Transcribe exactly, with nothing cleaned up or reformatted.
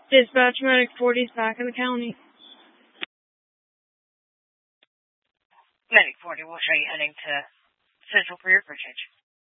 Dispatch Medic forty is back in the county. Medic forty will show you heading to Central for your bridge.